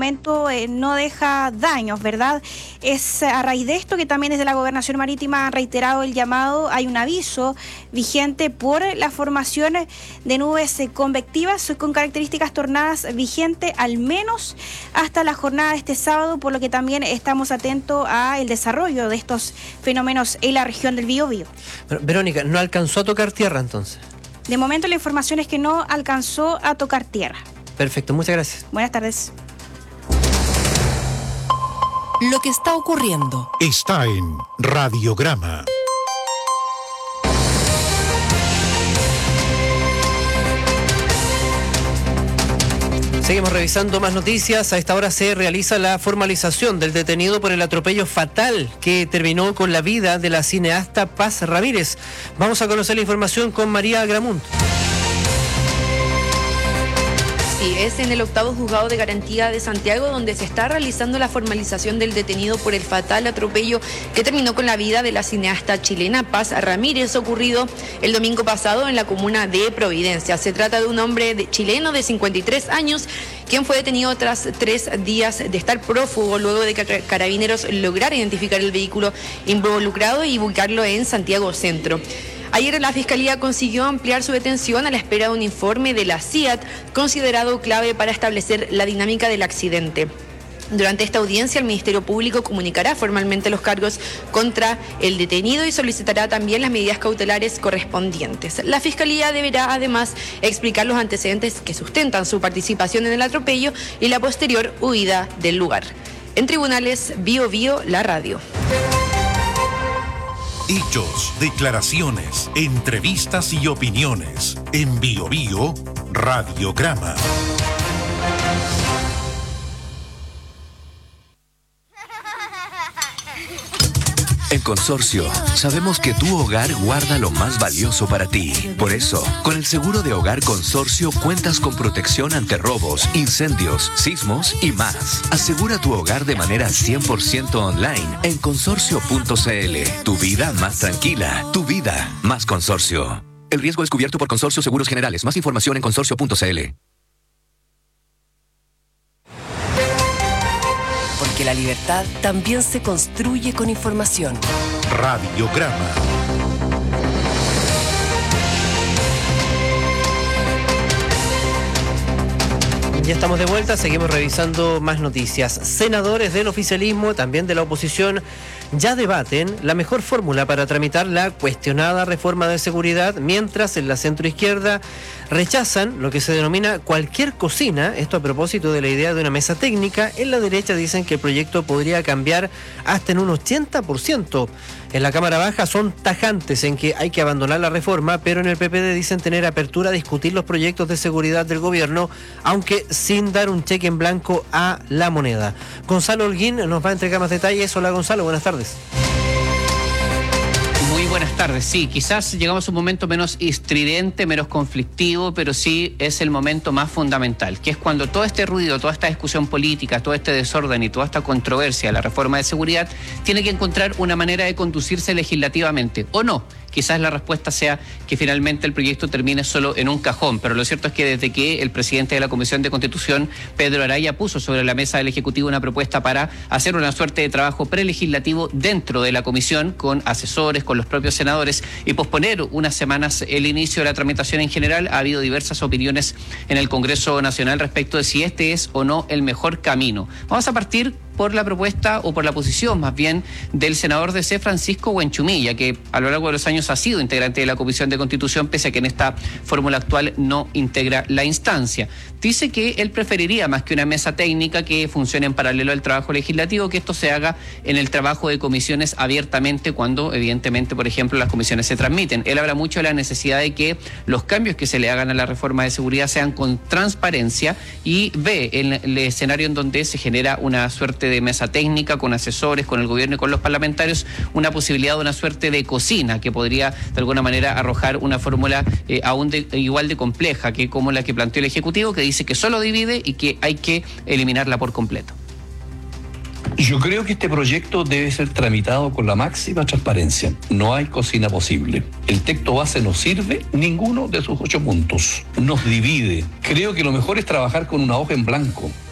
momento no deja daños, ¿verdad? Es a raíz de esto que también desde la Gobernación Marítima han reiterado el llamado. Hay un aviso vigente por la formación de nubes convectivas con características tornadas vigente al menos hasta la jornada de este sábado, por lo que también estamos atentos al desarrollo de estos fenómenos en la región del Biobío. Verónica, ¿no alcanzó a tocar tierra entonces? De momento la información es que no alcanzó a tocar tierra. Perfecto, muchas gracias. Buenas tardes. Lo que está ocurriendo está en Radiograma. Seguimos revisando más noticias. A esta hora se realiza la formalización del detenido por el atropello fatal que terminó con la vida de la cineasta Paz Ramírez. Vamos a conocer la información con María Gramunt. Sí, es en el 8º Juzgado de Garantía de Santiago donde se está realizando la formalización del detenido por el fatal atropello que terminó con la vida de la cineasta chilena Paz Ramírez, ocurrido el domingo pasado en la comuna de Providencia. Se trata de un hombre chileno de 53 años, quien fue detenido tras 3 días de estar prófugo luego de que Carabineros lograra identificar el vehículo involucrado y ubicarlo en Santiago Centro. Ayer la Fiscalía consiguió ampliar su detención a la espera de un informe de la CIAT, considerado clave para establecer la dinámica del accidente. Durante esta audiencia, el Ministerio Público comunicará formalmente los cargos contra el detenido y solicitará también las medidas cautelares correspondientes. La Fiscalía deberá además explicar los antecedentes que sustentan su participación en el atropello y la posterior huida del lugar. En tribunales, Biobío, la radio. Hechos, declaraciones, entrevistas y opiniones. En Biobío, Radiograma. En Consorcio, sabemos que tu hogar guarda lo más valioso para ti. Por eso, con el seguro de hogar Consorcio cuentas con protección ante robos, incendios, sismos y más. Asegura tu hogar de manera 100% online en consorcio.cl. Tu vida más tranquila, tu vida más Consorcio. El riesgo es cubierto por Consorcio Seguros Generales. Más información en consorcio.cl. porque la libertad también se construye con información. Radiograma. Ya estamos de vuelta, seguimos revisando más noticias. Senadores del oficialismo, también de la oposición, ya debaten la mejor fórmula para tramitar la cuestionada reforma de seguridad, mientras en la centroizquierda rechazan lo que se denomina cualquier cocina, esto a propósito de la idea de una mesa técnica. En la derecha dicen que el proyecto podría cambiar hasta en un 80%. En la Cámara Baja son tajantes en que hay que abandonar la reforma, pero en el PPD dicen tener apertura a discutir los proyectos de seguridad del gobierno, aunque sin dar un cheque en blanco a la moneda. Gonzalo Holguín nos va a entregar más detalles. Hola Gonzalo, buenas tardes. Muy buenas tardes. Sí, quizás llegamos a un momento menos estridente, menos conflictivo, pero sí es el momento más fundamental, que es cuando todo este ruido, toda esta discusión política, todo este desorden y toda esta controversia de la reforma de seguridad tiene que encontrar una manera de conducirse legislativamente, ¿o no? Quizás la respuesta sea que finalmente el proyecto termine solo en un cajón, pero lo cierto es que desde que el presidente de la Comisión de Constitución, Pedro Araya, puso sobre la mesa del Ejecutivo una propuesta para hacer una suerte de trabajo prelegislativo dentro de la comisión, con asesores, con los propios senadores, y posponer unas semanas el inicio de la tramitación en general, ha habido diversas opiniones en el Congreso Nacional respecto de si este es o no el mejor camino. Vamos a partir por la propuesta, o por la posición más bien, del senador DC, Francisco Buenchumilla, que a lo largo de los años ha sido integrante de la Comisión de Constitución, pese a que en esta fórmula actual no integra la instancia. Dice que él preferiría, más que una mesa técnica que funcione en paralelo al trabajo legislativo, que esto se haga en el trabajo de comisiones abiertamente, cuando evidentemente, por ejemplo, las comisiones se transmiten. Él habla mucho de la necesidad de que los cambios que se le hagan a la reforma de seguridad sean con transparencia, y ve en el escenario en donde se genera una suerte de mesa técnica con asesores, con el gobierno y con los parlamentarios, una posibilidad de una suerte de cocina que podría de alguna manera arrojar una fórmula aún igual de compleja que como la que planteó el Ejecutivo, que dice que solo divide y que hay que eliminarla por completo. Yo creo que este proyecto debe ser tramitado con la máxima transparencia. No hay cocina posible. El texto base no sirve ninguno de sus 8 puntos. Nos divide. Creo que lo mejor es trabajar con una hoja en blanco.